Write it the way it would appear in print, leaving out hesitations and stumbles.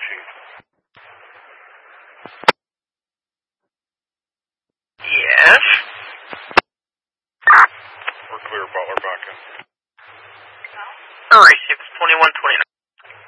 Yes? We're clear, Butler, back in. Alright, it's 2129.